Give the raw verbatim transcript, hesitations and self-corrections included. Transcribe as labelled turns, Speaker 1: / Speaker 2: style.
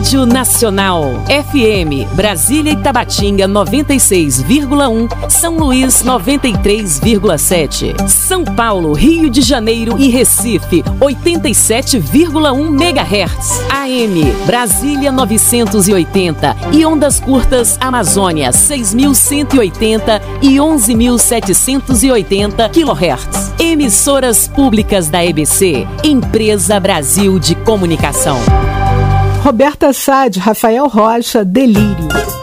Speaker 1: Rádio Nacional, F M, Brasília e Tabatinga noventa e seis vírgula um, São Luís noventa e três vírgula sete, São Paulo, Rio de Janeiro e Recife oitenta e sete vírgula um megahertz, A M, Brasília novecentos e oitenta e ondas curtas Amazônia seis mil cento e oitenta e onze mil setecentos e oitenta quilohertz. Emissoras públicas da E B C, Empresa Brasil de Comunicação.
Speaker 2: Roberta Sade, Rafael Rocha, Delírio.